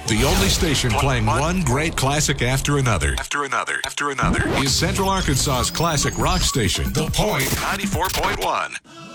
The only station playing one great classic after another is Central Arkansas's classic rock station, The Point 94.1.